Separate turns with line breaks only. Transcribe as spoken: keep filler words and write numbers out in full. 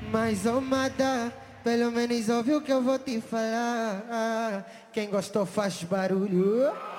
Mas amada, pelo menos ouve o que eu vou te falar. Quem gostou faz barulho.